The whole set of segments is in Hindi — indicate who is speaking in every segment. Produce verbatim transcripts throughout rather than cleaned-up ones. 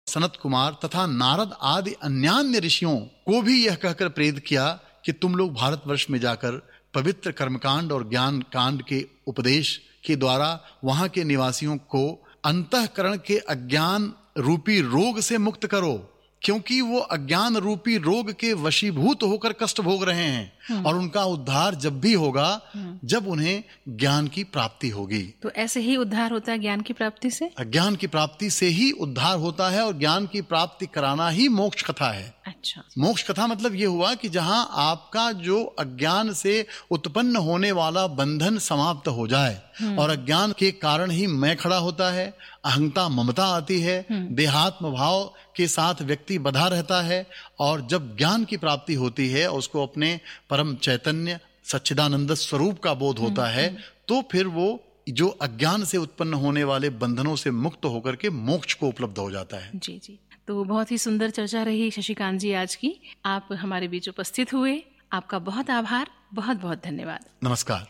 Speaker 1: सनत कुमार तथा नारद आदि अन्यान्य ऋषियों को भी यह कहकर प्रेरित किया कि तुम लोग भारतवर्ष में जाकर पवित्र कर्मकांड और ज्ञान कांड के उपदेश के द्वारा वहां के निवासियों को अंतःकरण के अज्ञान रूपी रोग से मुक्त करो, क्योंकि वो अज्ञान रूपी रोग के वशीभूत होकर कष्ट भोग रहे हैं और उनका उद्धार जब भी होगा जब उन्हें ज्ञान की प्राप्ति होगी।
Speaker 2: तो ऐसे ही उद्धार होता है ज्ञान की प्राप्ति से?
Speaker 1: अज्ञान की प्राप्ति से ही उद्धार होता है और ज्ञान की प्राप्ति कराना ही मोक्ष कथा है।
Speaker 2: अच्छा,
Speaker 1: मोक्ष कथा मतलब ये हुआ कि जहां आपका जो अज्ञान से उत्पन्न होने वाला बंधन समाप्त हो जाए और अज्ञान के कारण ही मैं खड़ा होता है, अहंता ममता आती है, देहात्म भाव के साथ व्यक्ति बधा रहता है, और जब ज्ञान की प्राप्ति होती है उसको अपने परम चैतन्य सच्चिदानंद स्वरूप का बोध होता है, तो फिर वो जो अज्ञान से उत्पन्न होने वाले बंधनों से मुक्त होकर के मोक्ष को उपलब्ध हो जाता है।
Speaker 2: जी जी, तो बहुत ही सुंदर चर्चा रही शशिकांत जी आज की। आप हमारे बीच उपस्थित हुए, आपका बहुत आभार, बहुत बहुत धन्यवाद।
Speaker 1: नमस्कार।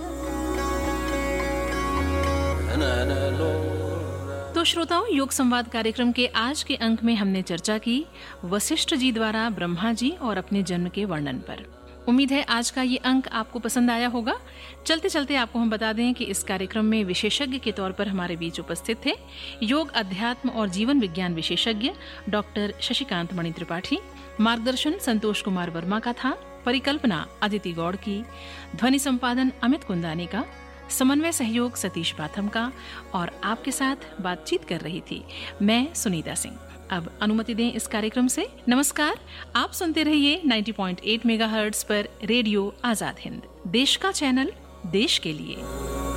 Speaker 2: तो श्रोताओं, योग संवाद कार्यक्रम के आज के अंक में हमने चर्चा की वशिष्ठ जी द्वारा ब्रह्मा जी और अपने जन्म के वर्णन पर। उम्मीद है आज का ये अंक आपको पसंद आया होगा। चलते चलते आपको हम बता दें कि इस कार्यक्रम में विशेषज्ञ के तौर पर हमारे बीच उपस्थित थे योग अध्यात्म और जीवन विज्ञान विशेषज्ञ डॉक्टर शशिकांत मणि त्रिपाठी। मार्गदर्शन संतोष कुमार वर्मा का था, परिकल्पना अदिति गौड़ की, ध्वनि संपादन अमित कुंदानी का, समन्वय सहयोग सतीश बाथम का, और आपके साथ बातचीत कर रही थी मैं सुनीता सिंह। अब अनुमति दें इस कार्यक्रम से। नमस्कार, आप सुनते रहिए नब्बे पॉइंट आठ मेगाहर्ट्ज पर रेडियो आजाद हिंद, देश का चैनल, देश के लिए।